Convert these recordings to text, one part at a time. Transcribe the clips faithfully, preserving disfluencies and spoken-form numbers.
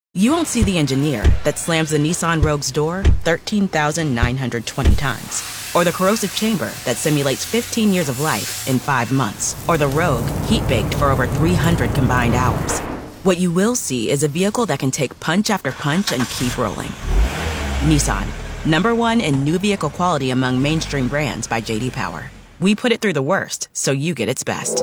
You won't see the engineer that slams the Nissan Rogue's door thirteen thousand nine hundred twenty times. Or the corrosive chamber that simulates fifteen years of life in five months. Or the Rogue heat-baked for over three hundred combined hours. What you will see is a vehicle that can take punch after punch and keep rolling. Nissan, number one in new vehicle quality among mainstream brands by J D Power. We put it through the worst, so you get its best.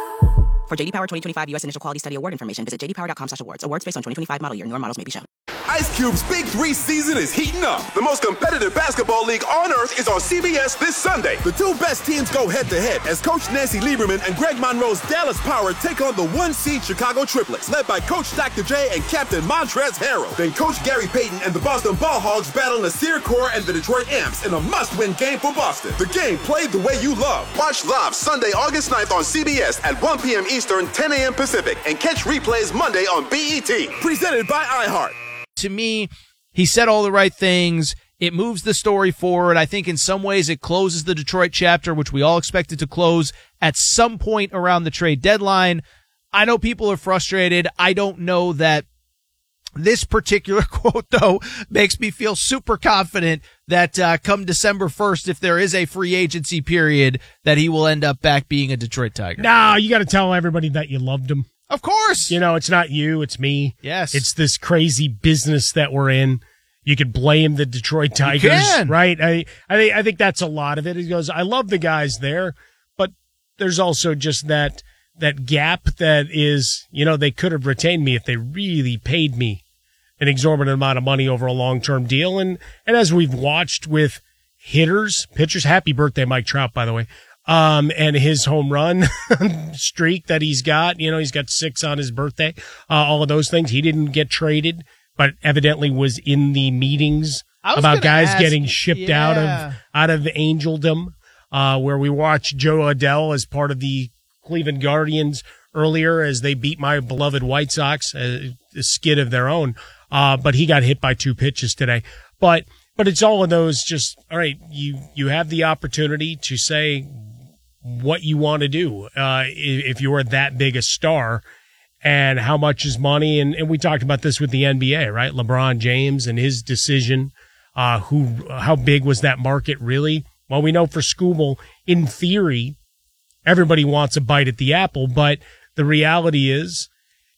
For J D Power twenty twenty-five U S Initial Quality Study Award information, visit j d power dot com slash awards. Awards based on twenty twenty-five model year. Newer models may be shown. Ice Cube's Big Three season is heating up. The most competitive basketball league on earth is on C B S this Sunday. The two best teams go head-to-head as Coach Nancy Lieberman and Greg Monroe's Dallas Power take on the one-seed Chicago Triplets, led by Coach Doctor J and Captain Montrezl Harrell. Then Coach Gary Payton and the Boston Ball Hogs battle Nasir Kaur and the Detroit Amps in a must-win game for Boston. The game played the way you love. Watch live Sunday, August ninth on C B S at one p.m. Eastern, ten a.m. Pacific, and catch replays Monday on B E T. Presented by iHeart. To me, he said all the right things. It moves the story forward. I think in some ways it closes the Detroit chapter, which we all expected to close at some point around the trade deadline. I know people are frustrated. I don't know that this particular quote, though, makes me feel super confident that uh, come December first, if there is a free agency period, that he will end up back being a Detroit Tiger. No, you got to tell everybody that you loved him. Of course. You know, it's not you, it's me. Yes. It's this crazy business that we're in. You could blame the Detroit Tigers, right? I, I think, I think that's a lot of it. He goes, I love the guys there, but there's also just that, that gap that is, you know, they could have retained me if they really paid me an exorbitant amount of money over a long-term deal. And, and as we've watched with hitters, pitchers, happy birthday, Mike Trout, by the way. Um, and his home run streak that he's got, you know, he's got six on his birthday, uh, all of those things. He didn't get traded, but evidently was in the meetings about guys ask, getting shipped yeah. out of, out of Angeldom, uh, where we watched Joe Adell as part of the Cleveland Guardians earlier as they beat my beloved White Sox, a, a skid of their own. Uh, but he got hit by two pitches today. But, but it's all of those just, all right, you, you have the opportunity to say what you want to do, uh, if you are that big a star, and how much is money. And, and we talked about this with the N B A, right? LeBron James and his decision, uh, who, how big was that market really? Well, we know for Scoobel, in theory, everybody wants a bite at the apple, but the reality is,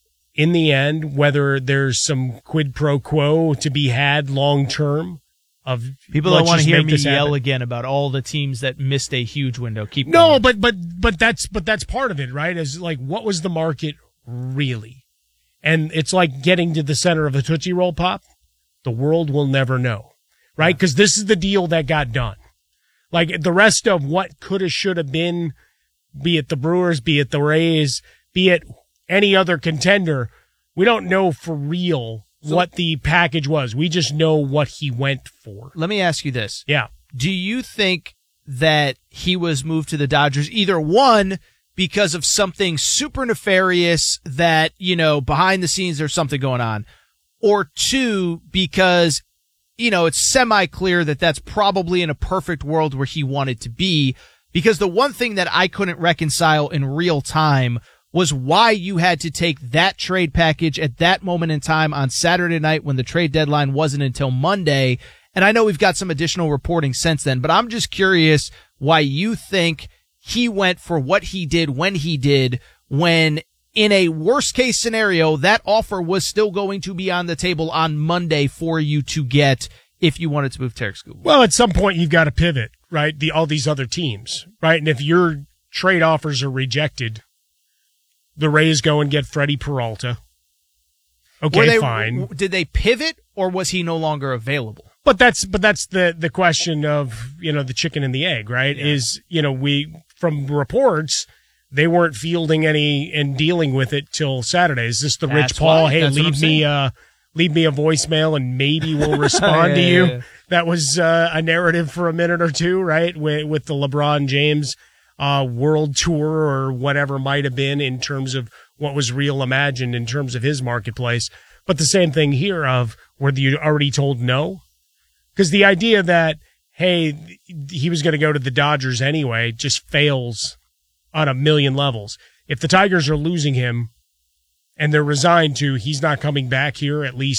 in the end, whether there's some quid pro quo to be had long term, of people don't want to hear me yell again about all the teams that missed a huge window. Keep no, going. but but but that's but that's part of it, right? Is like, what was the market really? And it's like getting to the center of a Tootsie Roll Pop. The world will never know, right? Because yeah. This is the deal that got done. Like the rest of what could have, should have been, be it the Brewers, be it the Rays, be it any other contender, we don't know for real so, what the package was. We just know what he went for. Let me ask you this. Yeah. Do you think that he was moved to the Dodgers, either one, because of something super nefarious that, you know, behind the scenes there's something going on, or two, because, you know, it's semi-clear that that's probably in a perfect world where he wanted to be? Because the one thing that I couldn't reconcile in real time was why you had to take that trade package at that moment in time on Saturday night when the trade deadline wasn't until Monday. And I know we've got some additional reporting since then, but I'm just curious why you think he went for what he did when he did, when in a worst case scenario, that offer was still going to be on the table on Monday for you to get if you wanted to move Tarik Skubal. Well, at some point you've got to pivot, right? The, all these other teams, right? And if your trade offers are rejected, the Rays go and get Freddie Peralta. Okay, they, fine. Did they pivot, or was he no longer available? But that's but that's the the question of, you know, the chicken and the egg, right? Yeah. Is, you know, we from reports they weren't fielding any and dealing with it till Saturday. Is this the that's Rich Paul? Why. Hey, that's leave me uh leave me a voicemail and maybe we'll respond yeah, to you. Yeah, yeah. That was uh, a narrative for a minute or two, right? With, with the LeBron James uh, world tour or whatever might have been in terms of what was real imagined in terms of his marketplace. But the same thing here of whether you already told no. Because the idea that, hey, he was going to go to the Dodgers anyway just fails on a million levels. If the Tigers are losing him and they're resigned to he's not coming back here at least